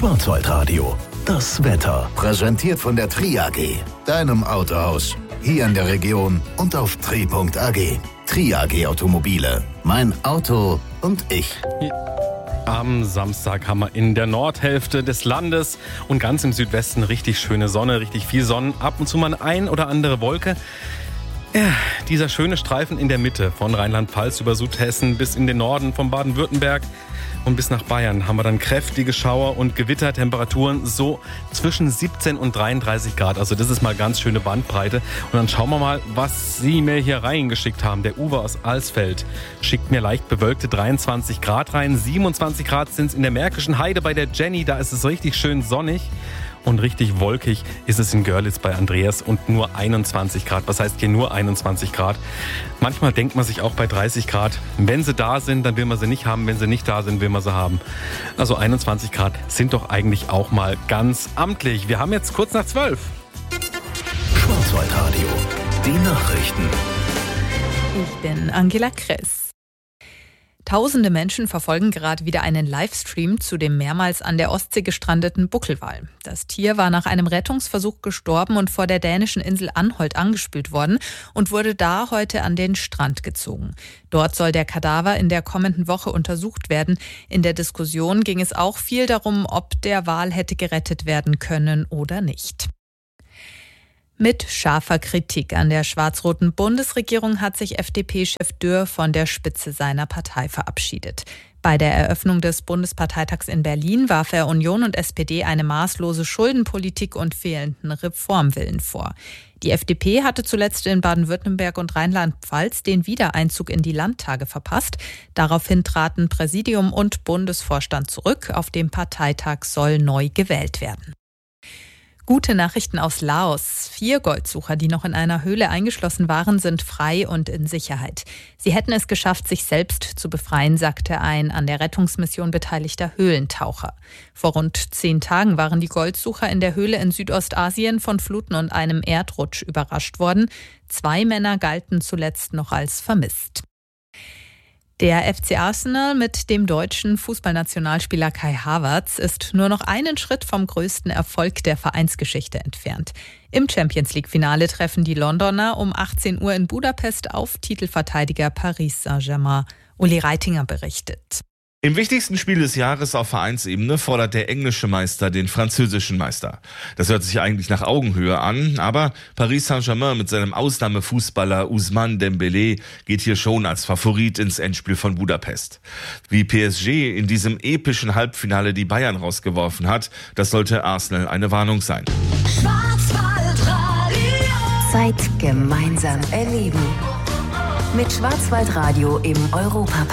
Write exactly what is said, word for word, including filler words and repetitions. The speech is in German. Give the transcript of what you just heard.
Schwarzwaldradio, das Wetter. Präsentiert von der Tri A G, deinem Autohaus. Hier in der Region und auf tri punkt a g. Tri A G Automobile. Mein Auto und ich. Am Samstag haben wir in der Nordhälfte des Landes und ganz im Südwesten richtig schöne Sonne, richtig viel Sonne. Ab und zu mal ein oder andere Wolke. Ja, dieser schöne Streifen in der Mitte von Rheinland-Pfalz über Südhessen bis in den Norden von Baden-Württemberg und bis nach Bayern haben wir dann kräftige Schauer und Gewittertemperaturen so zwischen siebzehn und dreiunddreißig Grad. Also das ist mal ganz schöne Bandbreite. Und dann schauen wir mal, was Sie mir hier reingeschickt haben. Der Uwe aus Alsfeld schickt mir leicht bewölkte dreiundzwanzig Grad rein. siebenundzwanzig Grad sind es in der Märkischen Heide bei der Jenny. Da ist es richtig schön sonnig. Und richtig wolkig ist es in Görlitz bei Andreas und nur einundzwanzig Grad. Was heißt hier nur einundzwanzig Grad? Manchmal denkt man sich auch bei dreißig Grad, wenn sie da sind, dann will man sie nicht haben. Wenn sie nicht da sind, will man sie haben. Also einundzwanzig Grad sind doch eigentlich auch mal ganz amtlich. Wir haben jetzt kurz nach zwölf. Schwarzwaldradio, die Nachrichten. Ich bin Angela Kress. Tausende Menschen verfolgen gerade wieder einen Livestream zu dem mehrmals an der Ostsee gestrandeten Buckelwal. Das Tier war nach einem Rettungsversuch gestorben und vor der dänischen Insel Anholt angespült worden und wurde da heute an den Strand gezogen. Dort soll der Kadaver in der kommenden Woche untersucht werden. In der Diskussion ging es auch viel darum, ob der Wal hätte gerettet werden können oder nicht. Mit scharfer Kritik an der schwarz-roten Bundesregierung hat sich F D P-Chef Dürr von der Spitze seiner Partei verabschiedet. Bei der Eröffnung des Bundesparteitags in Berlin warf er Union und S P D eine maßlose Schuldenpolitik und fehlenden Reformwillen vor. Die F D P hatte zuletzt in Baden-Württemberg und Rheinland-Pfalz den Wiedereinzug in die Landtage verpasst. Daraufhin traten Präsidium und Bundesvorstand zurück. Auf dem Parteitag soll neu gewählt werden. Gute Nachrichten aus Laos. Vier Goldsucher, die noch in einer Höhle eingeschlossen waren, sind frei und in Sicherheit. Sie hätten es geschafft, sich selbst zu befreien, sagte ein an der Rettungsmission beteiligter Höhlentaucher. Vor rund zehn Tagen waren die Goldsucher in der Höhle in Südostasien von Fluten und einem Erdrutsch überrascht worden. Zwei Männer galten zuletzt noch als vermisst. Der F C Arsenal mit dem deutschen Fußballnationalspieler Kai Havertz ist nur noch einen Schritt vom größten Erfolg der Vereinsgeschichte entfernt. Im Champions-League-Finale treffen die Londoner um achtzehn Uhr in Budapest auf Titelverteidiger Paris Saint-Germain. Uli Reitinger berichtet. Im wichtigsten Spiel des Jahres auf Vereinsebene fordert der englische Meister den französischen Meister. Das hört sich eigentlich nach Augenhöhe an, aber Paris Saint-Germain mit seinem Ausnahmefußballer Ousmane Dembélé geht hier schon als Favorit ins Endspiel von Budapest. Wie P S G in diesem epischen Halbfinale die Bayern rausgeworfen hat, das sollte Arsenal eine Warnung sein. Schwarzwaldradio. Zeit gemeinsam erleben. Mit Schwarzwaldradio im Europapark.